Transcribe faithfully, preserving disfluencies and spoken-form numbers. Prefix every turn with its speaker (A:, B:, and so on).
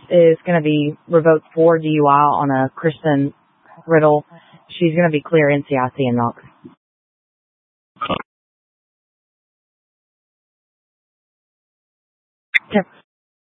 A: is going to be revoked for D U I on a Kristen Riddle. She's going to be clear N C I C in Knox.